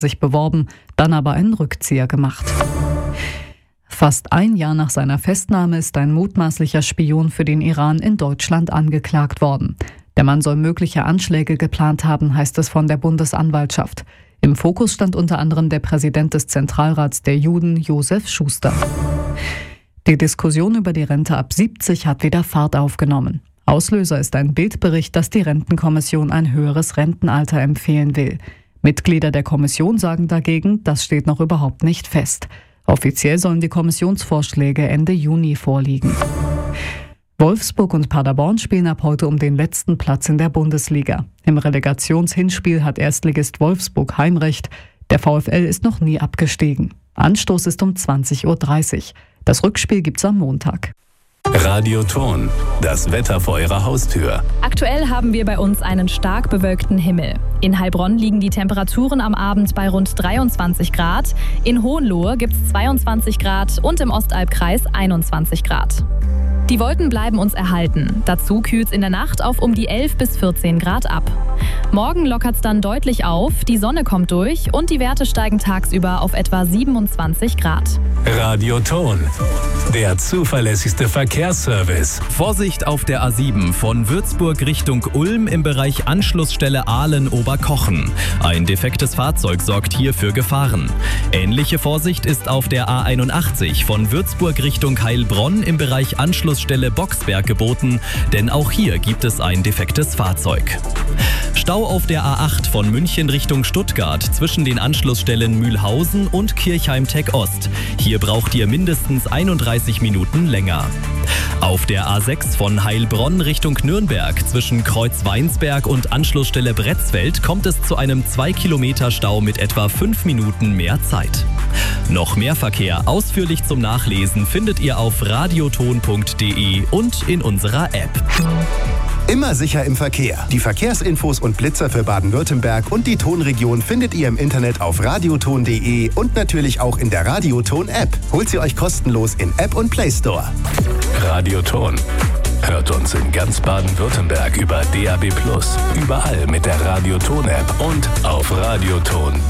sich beworben, dann aber einen Rückzieher gemacht. Fast ein Jahr nach seiner Festnahme ist ein mutmaßlicher Spion für den Iran in Deutschland angeklagt worden. Der Mann soll mögliche Anschläge geplant haben, heißt es von der Bundesanwaltschaft. Im Fokus stand unter anderem der Präsident des Zentralrats der Juden, Josef Schuster. Die Diskussion über die Rente ab 70 hat wieder Fahrt aufgenommen. Auslöser ist ein Bildbericht, dass die Rentenkommission ein höheres Rentenalter empfehlen will. Mitglieder der Kommission sagen dagegen, das steht noch überhaupt nicht fest. Offiziell sollen die Kommissionsvorschläge Ende Juni vorliegen. Wolfsburg und Paderborn spielen ab heute um den letzten Platz in der Bundesliga. Im Relegationshinspiel hat Erstligist Wolfsburg Heimrecht. Der VfL ist noch nie abgestiegen. Anstoß ist um 20:30 Uhr. Das Rückspiel gibt's am Montag. Radioton, das Wetter vor Ihrer Haustür. Aktuell haben wir bei uns einen stark bewölkten Himmel. In Heilbronn liegen die Temperaturen am Abend bei rund 23 Grad. In Hohenlohe gibt es 22 Grad und im Ostalbkreis 21 Grad. Die Wolken bleiben uns erhalten. Dazu kühlt es in der Nacht auf um die 11 bis 14 Grad ab. Morgen lockert es dann deutlich auf, die Sonne kommt durch und die Werte steigen tagsüber auf etwa 27 Grad. Radioton, der zuverlässigste Verkehrsservice. Vorsicht auf der A7 von Würzburg Richtung Ulm im Bereich Anschlussstelle Aalen-Oberkochen. Ein defektes Fahrzeug sorgt hier für Gefahren. Ähnliche Vorsicht ist auf der A81 von Würzburg Richtung Heilbronn im Bereich Anschlussstelle Boxberg geboten, denn auch hier gibt es ein defektes Fahrzeug. Stau auf der A8 von München Richtung Stuttgart zwischen den Anschlussstellen Mühlhausen und Kirchheim-Tech Ost. Hier braucht ihr mindestens 31 Minuten länger. Auf der A6 von Heilbronn Richtung Nürnberg zwischen Kreuz-Weinsberg und Anschlussstelle Bretzfeld kommt es zu einem 2 Kilometer Stau mit etwa 5 Minuten mehr Zeit. Noch mehr Verkehr ausführlich zum Nachlesen findet ihr auf radioton.de und in unserer App. Immer sicher im Verkehr. Die Verkehrsinfos und Blitzer für Baden-Württemberg und die Tonregion findet ihr im Internet auf radioton.de und natürlich auch in der Radioton-App. Holt sie euch kostenlos in App und Play Store. Radioton. Hört uns in ganz Baden-Württemberg über DAB+, überall mit der Radioton-App und auf radioton.de.